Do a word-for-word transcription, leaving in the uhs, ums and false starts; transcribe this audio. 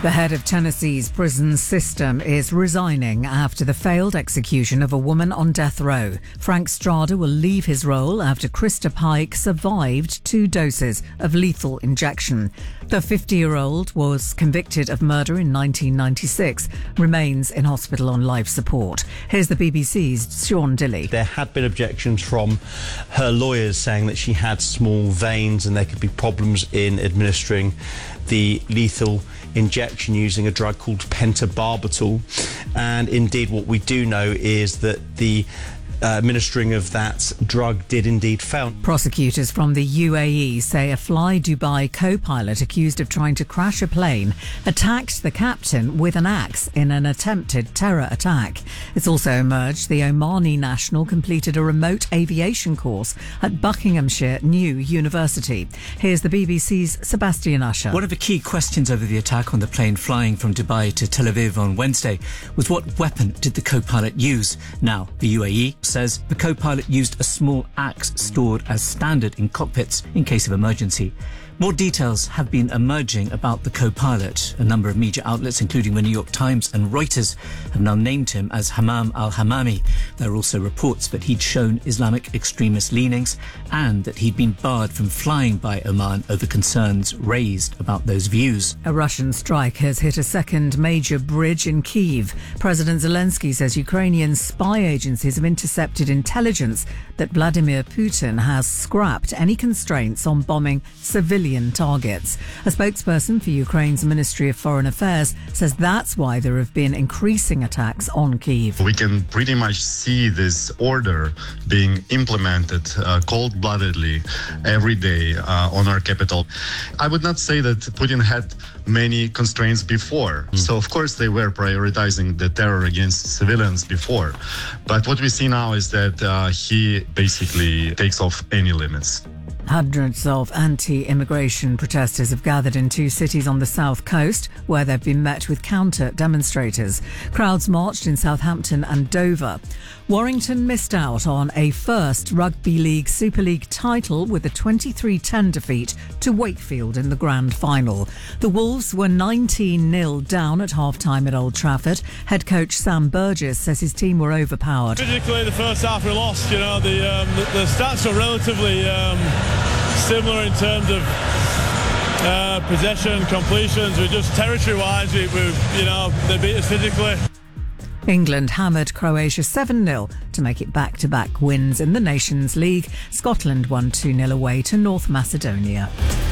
The head of Tennessee's prison system is resigning after the failed execution of a woman on death row. Frank Strada will leave his role after Krista Pike survived two doses of lethal injection. The fifty-year-old was convicted of murder in nineteen ninety-six, remains in hospital on life support. Here's the B B C's Sean Dilley. There had been objections from her lawyers saying that she had small veins and there could be problems in administering the lethal injection using a drug called pentobarbital. And indeed what we do know is that the Uh, administering of that drug did indeed fail. Prosecutors from the U A E say a Fly Dubai co-pilot accused of trying to crash a plane attacked the captain with an axe in an attempted terror attack. It's also emerged the Omani national completed a remote aviation course at Buckinghamshire New University. Here's the B B C's Sebastian Usher. One of the key questions over the attack on the plane flying from Dubai to Tel Aviv on Wednesday was what weapon did the co-pilot use? Now, the U A E says the co-pilot used a small axe stored as standard in cockpits in case of emergency. More details have been emerging about the co-pilot. A number of media outlets, including the New York Times and Reuters, have now named him as Hammam al-Hammami. There are also reports that he'd shown Islamic extremist leanings and that he'd been barred from flying by Oman over concerns raised about those views. A Russian strike has hit a second major bridge in Kyiv. President Zelensky says Ukrainian spy agencies have intercepted intelligence that Vladimir Putin has scrapped any constraints on bombing civilian targets. A spokesperson for Ukraine's Ministry of Foreign Affairs says that's why there have been increasing attacks on Kyiv. We can pretty much see this order being implemented uh, cold-bloodedly every day uh, on our capital. I would not say that Putin had many constraints before. Mm. So, of course, they were prioritizing the terror against civilians before. But what we see now is that uh, he basically takes off any limits. Hundreds of anti-immigration protesters have gathered in two cities on the south coast where they've been met with counter-demonstrators. Crowds marched in Southampton and Dover. Warrington missed out on a first Rugby League Super League title with a twenty-three ten defeat to Wakefield in the grand final. The Wolves were nineteen nil down at half-time at Old Trafford. Head coach Sam Burgess says his team were overpowered. Physically, the first half we lost. You know, the um, the, the stats are relatively um, similar in terms of uh, possession, completions. We're just territory-wise, we, we, you know, they beat us physically. England hammered Croatia seven nil to make it back-to-back wins in the Nations League. Scotland won two nil away to North Macedonia.